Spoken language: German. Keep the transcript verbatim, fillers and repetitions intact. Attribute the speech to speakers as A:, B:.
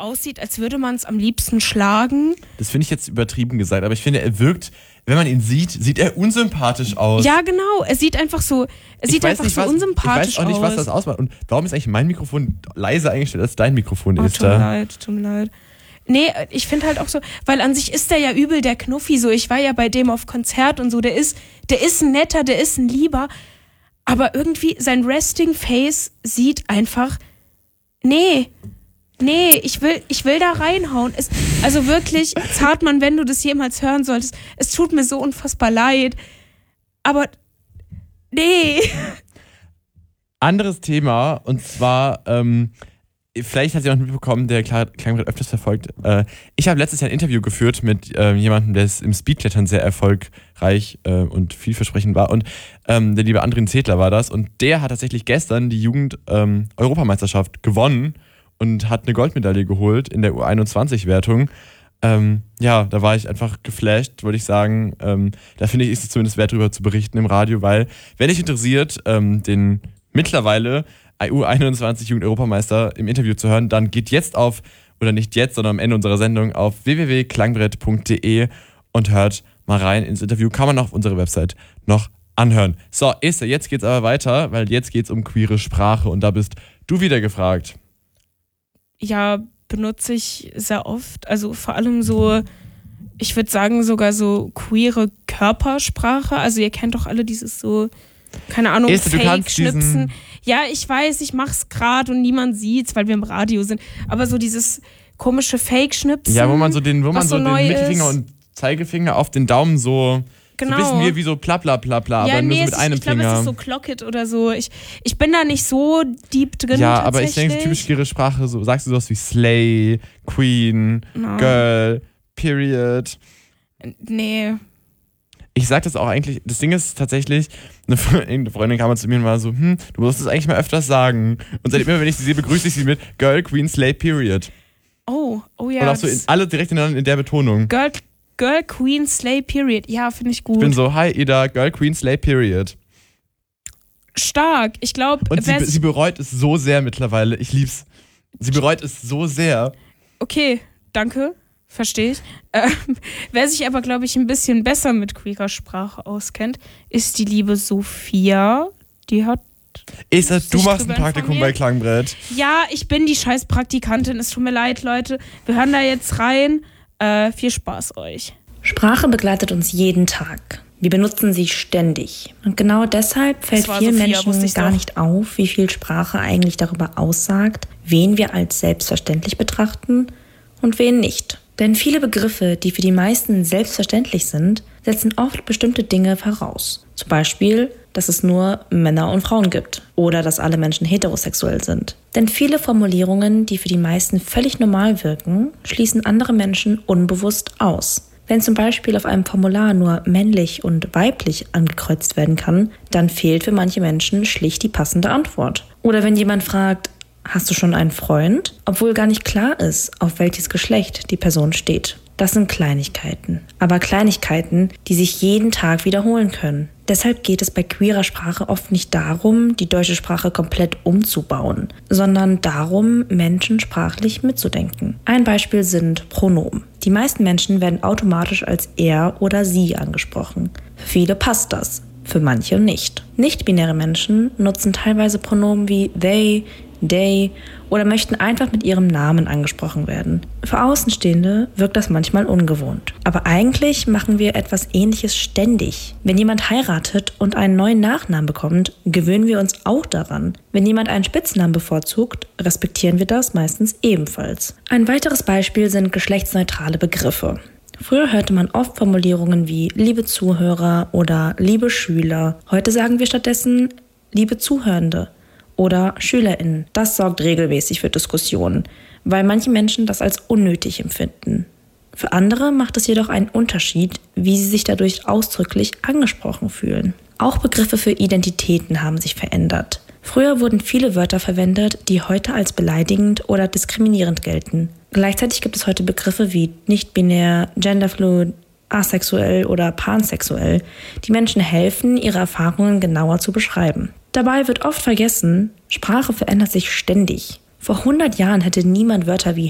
A: aussieht, als würde man es am liebsten schlagen.
B: Das finde ich jetzt übertrieben gesagt, aber ich finde, er wirkt, wenn man ihn sieht, sieht er unsympathisch aus.
A: Ja, genau. Er sieht einfach so, er sieht einfach
B: nicht,
A: so
B: was,
A: unsympathisch aus.
B: Ich weiß auch nicht,
A: aus.
B: was das ausmacht. Und warum ist eigentlich mein Mikrofon leiser eingestellt, als dein Mikrofon
A: oh,
B: ist?
A: Tut mir
B: da?
A: leid, tut mir leid. Nee, ich finde halt auch so, weil an sich ist der ja übel der Knuffi so. Ich war ja bei dem auf Konzert und so. Der ist, der ist ein netter, der ist ein Lieber. Aber irgendwie sein Resting Face sieht einfach, nee, nee, ich will, ich will da reinhauen. Es, also wirklich, Zartmann, wenn du das jemals hören solltest, es tut mir so unfassbar leid. Aber, nee.
B: Anderes Thema, und zwar, ähm, vielleicht hat sie auch mitbekommen, der Klangbrett öfters verfolgt. Äh, ich habe letztes Jahr ein Interview geführt mit äh, jemandem, der im Speedklettern sehr erfolgreich äh, und vielversprechend war. Und ähm, der liebe Andrin Zedler war das. Und der hat tatsächlich gestern die Jugend-Europameisterschaft ähm, gewonnen und hat eine Goldmedaille geholt in der U einundzwanzig-Wertung. Ähm, ja, da war ich einfach geflasht, würde ich sagen. Ähm, da finde ich, ist es zumindest wert, darüber zu berichten im Radio, weil, wenn dich interessiert, ähm, den mittlerweile U einundzwanzig Jugend-Europameister im Interview zu hören, dann geht jetzt auf, oder nicht jetzt, sondern am Ende unserer Sendung auf w w w punkt klangbrett punkt d e und hört mal rein ins Interview. Kann man auf unserer Website noch anhören. So, Esther, jetzt geht's aber weiter, weil jetzt geht's um queere Sprache und da bist du wieder gefragt.
A: Ja, benutze ich sehr oft, also vor allem so, ich würde sagen sogar so queere Körpersprache, also ihr kennt doch alle dieses so, keine Ahnung,
B: Esther,
A: Fake-Schnipsen. Ja, ich weiß, ich mach's gerade und niemand sieht's, weil wir im Radio sind, aber so dieses komische Fake-Schnipsen.
B: Ja, wo man so den, wo man so,
A: so
B: den Mittelfinger
A: ist.
B: und Zeigefinger auf den Daumen so,
A: genau.
B: so ein bisschen wie, wie so bla bla bla bla,
A: ja,
B: aber
A: nee,
B: nur so mit
A: es,
B: einem
A: ich glaub,
B: Finger.
A: Ich glaube, es ist so Clockit oder so. Ich, ich bin da nicht so deep drin
B: Ja,
A: tatsächlich.
B: aber ich denke, so typisch queere Sprache, so, sagst du sowas wie Slay, Queen,
A: no.
B: Girl, Period.
A: Nee.
B: Ich sag das auch eigentlich, das Ding ist tatsächlich, eine Freundin kam mal zu mir und war so, hm, du musst das eigentlich mal öfters sagen. Und seitdem immer, wenn ich sie sehe, begrüße ich sie mit Girl, Queen, Slay, Period.
A: Oh, oh ja.
B: Und auch so in, alle direkt ineinander in der Betonung.
A: Girl, Girl, Queen, Slay, Period. Ja, finde ich gut.
B: Ich bin so, hi Ida, Girl, Queen, Slay, Period.
A: Stark. Ich glaube...
B: Und sie, sie bereut es so sehr mittlerweile. Ich lieb's. Sie bereut es so sehr.
A: Okay, danke. Verstehe ich. Ähm, wer sich aber, glaube ich, ein bisschen besser mit queerer Sprache auskennt, ist die liebe Sophia. Die hat...
B: Esther, du machst ein Praktikum bei Klangbrett.
A: Ja, ich bin die scheiß Praktikantin. Es tut mir leid, Leute. Wir hören da jetzt rein. Äh, viel Spaß euch.
C: Sprache begleitet uns jeden Tag. Wir benutzen sie ständig. Und genau deshalb fällt vielen
A: Sophia,
C: Menschen gar
A: doch.
C: nicht auf, wie viel Sprache eigentlich darüber aussagt, wen wir als selbstverständlich betrachten und wen nicht. Denn viele Begriffe, die für die meisten selbstverständlich sind, setzen oft bestimmte Dinge voraus. Zum Beispiel, dass es nur Männer und Frauen gibt oder dass alle Menschen heterosexuell sind. Denn viele Formulierungen, die für die meisten völlig normal wirken, schließen andere Menschen unbewusst aus. Wenn zum Beispiel auf einem Formular nur männlich und weiblich angekreuzt werden kann, dann fehlt für manche Menschen schlicht die passende Antwort. Oder wenn jemand fragt, hast du schon einen Freund? Obwohl gar nicht klar ist, auf welches Geschlecht die Person steht. Das sind Kleinigkeiten. Aber Kleinigkeiten, die sich jeden Tag wiederholen können. Deshalb geht es bei queerer Sprache oft nicht darum, die deutsche Sprache komplett umzubauen, sondern darum, Menschen sprachlich mitzudenken. Ein Beispiel sind Pronomen. Die meisten Menschen werden automatisch als er oder sie angesprochen. Für viele passt das, für manche nicht. Nicht-binäre Menschen nutzen teilweise Pronomen wie they, they oder möchten einfach mit ihrem Namen angesprochen werden. Für Außenstehende wirkt das manchmal ungewohnt. Aber eigentlich machen wir etwas Ähnliches ständig. Wenn jemand heiratet und einen neuen Nachnamen bekommt, gewöhnen wir uns auch daran. Wenn jemand einen Spitznamen bevorzugt, respektieren wir das meistens ebenfalls. Ein weiteres Beispiel sind geschlechtsneutrale Begriffe. Früher hörte man oft Formulierungen wie liebe Zuhörer oder liebe Schüler. Heute sagen wir stattdessen liebe Zuhörende oder SchülerInnen. Das sorgt regelmäßig für Diskussionen, weil manche Menschen das als unnötig empfinden. Für andere macht es jedoch einen Unterschied, wie sie sich dadurch ausdrücklich angesprochen fühlen. Auch Begriffe für Identitäten haben sich verändert. Früher wurden viele Wörter verwendet, die heute als beleidigend oder diskriminierend gelten. Gleichzeitig gibt es heute Begriffe wie nicht-binär, genderfluid, asexuell oder pansexuell, die Menschen helfen, ihre Erfahrungen genauer zu beschreiben. Dabei wird oft vergessen, Sprache verändert sich ständig. Vor hundert Jahren hätte niemand Wörter wie